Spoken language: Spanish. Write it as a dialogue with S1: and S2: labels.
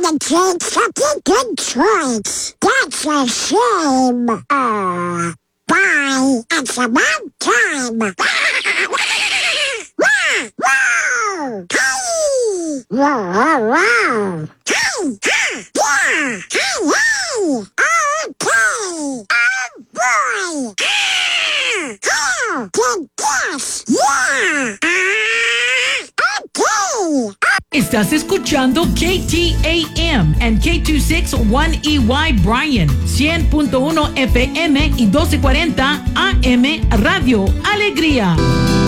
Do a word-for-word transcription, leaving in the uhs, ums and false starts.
S1: gotta change something good choice. That's a shame. Uh, bye. It's about time. Wow! Wow! Hey! Wow! Wow! Wow! Hey! Ha! Yeah! Hey! Hey! Okay! Oh boy! Ah! Oh! Did this! Yeah! Ah! Okay!
S2: Estás escuchando K T A M and K two sixty-one E Y Bryan, cien punto uno F M y doce cuarenta A M Radio Alegría.